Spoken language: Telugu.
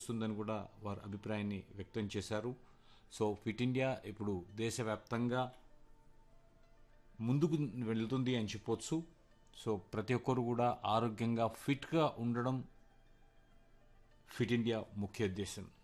వస్తుందని కూడా వారి అభిప్రాయాన్ని వ్యక్తం చేశారు. సో ఫిట్ ఇండియా ఇప్పుడు దేశవ్యాప్తంగా ముందుకు వెళ్తుంది అని చెప్పొచ్చు. సో ప్రతి ఒక్కరు కూడా ఆరోగ్యంగా ఫిట్గా ఉండడం ఫిట్ ఇండియా ముఖ్య ఉద్దేశం.